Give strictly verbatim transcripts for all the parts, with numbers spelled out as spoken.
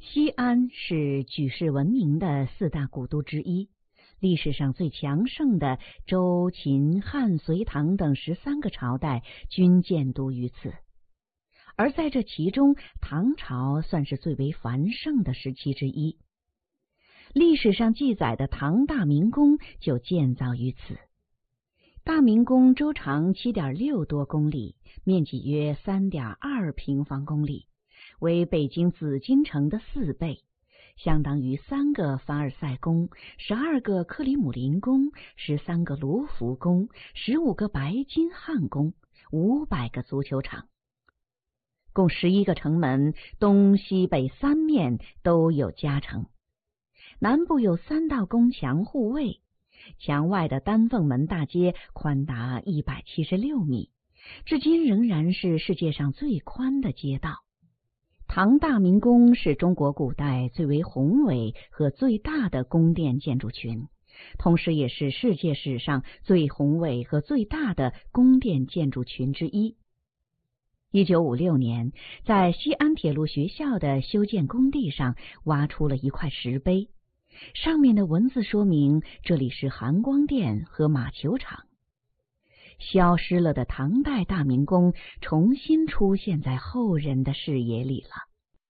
西安是举世闻名的四大古都之一，历史上最强盛的周、秦、汉、隋、唐等十三个朝代均建都于此。而在这其中，唐朝算是最为繁盛的时期之一。历史上记载的唐大明宫就建造于此。大明宫周长 七点六 多公里，面积约 三点二 平方公里，为北京紫禁城的四倍，相当于三个凡尔赛宫、十二个克里姆林宫、十三个卢浮宫、十五个白金汉宫、五百个足球场。共十一个城门，东西北三面都有加成。南部有三道宫墙护卫，墙外的丹凤门大街宽达一百七十六米，至今仍然是世界上最宽的街道。唐大明宫是中国古代最为宏伟和最大的宫殿建筑群，同时也是世界史上最宏伟和最大的宫殿建筑群之一。一九五六年，在西安铁路学校的修建工地上挖出了一块石碑，上面的文字说明这里是含光殿和马球场。消失了的唐代大明宫重新出现在后人的视野里了。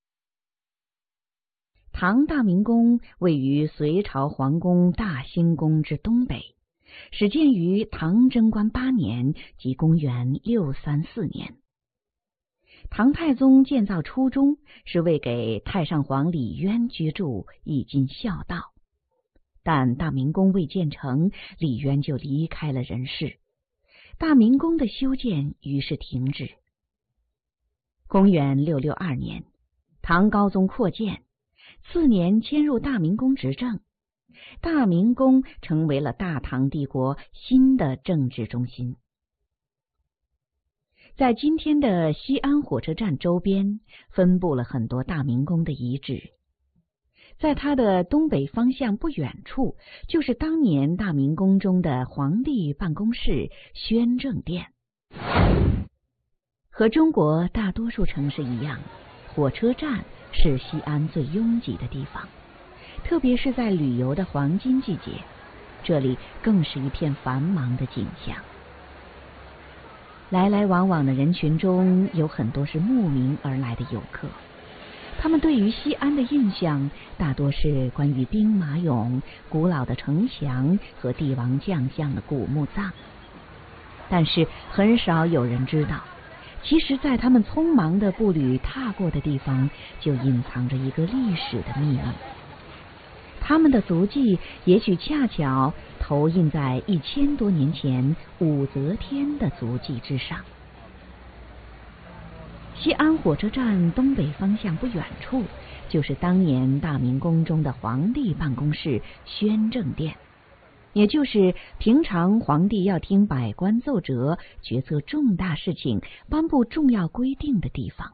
唐大明宫位于隋朝皇宫大兴宫之东北，始建于唐贞观八年，即公元六三四年。唐太宗建造初衷是为给太上皇李渊居住，以尽孝道。但大明宫未建成，李渊就离开了人世，大明宫的修建于是停止。公元六六二年，唐高宗扩建，次年迁入大明宫执政，大明宫成为了大唐帝国新的政治中心。在今天的西安火车站周边，分布了很多大明宫的遗址。在它的东北方向不远处，就是当年大明宫中的皇帝办公室宣政殿。和中国大多数城市一样，火车站是西安最拥挤的地方，特别是在旅游的黄金季节，这里更是一片繁忙的景象。来来往往的人群中，有很多是慕名而来的游客，他们对于西安的印象大多是关于兵马俑、古老的城墙和帝王将相的古墓葬，但是很少有人知道，其实在他们匆忙的步履踏过的地方，就隐藏着一个历史的秘密。他们的足迹也许恰巧投印在一千多年前武则天的足迹之上。西安火车站东北方向不远处，就是当年大明宫中的皇帝办公室宣政殿，也就是平常皇帝要听百官奏折、决策重大事情、颁布重要规定的地方。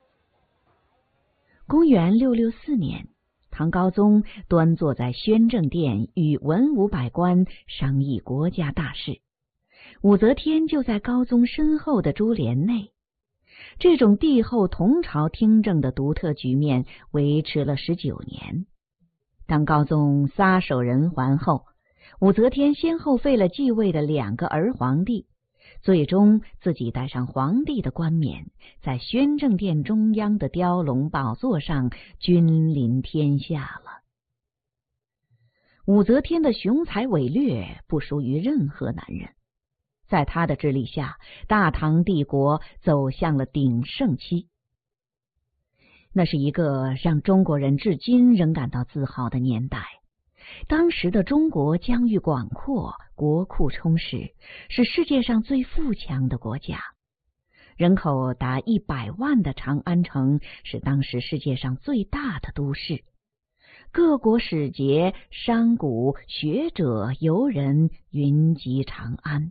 公元六六四年，唐高宗端坐在宣政殿，与文武百官商议国家大事，武则天就在高宗身后的珠帘内。这种帝后同朝听政的独特局面维持了十九年。当高宗撒手人寰后，武则天先后废了继位的两个儿皇帝，最终自己戴上皇帝的冠冕，在宣政殿中央的雕龙宝座上君临天下了。武则天的雄才伟略不输于任何男人，在她的治理下，大唐帝国走向了鼎盛期。那是一个让中国人至今仍感到自豪的年代。当时的中国疆域广阔，国库充实，是世界上最富强的国家。人口达一百万的长安城是当时世界上最大的都市。各国使节、商贾、学者、游人云集长安。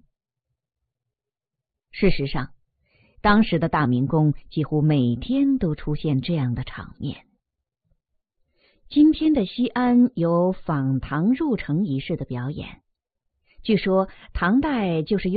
事实上，当时的大明宫几乎每天都出现这样的场面。今天的西安有访唐入城仪式的表演，据说唐代就是用